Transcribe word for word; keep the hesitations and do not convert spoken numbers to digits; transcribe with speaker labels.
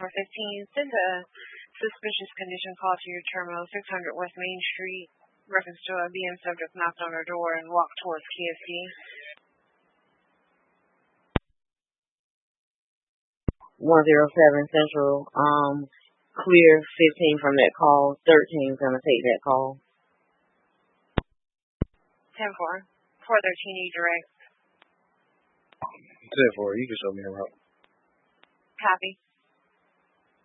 Speaker 1: fifteen, send a suspicious condition call to your terminal, six hundred West Main Street, reference to a B M subject knocked on her door and walked towards K F C.
Speaker 2: one oh seven Central, um, clear fifteen from that call, thirteen is going to take that call.
Speaker 1: ten four, four thirteen E direct.
Speaker 3: ten four, you can show me around.
Speaker 1: Copy.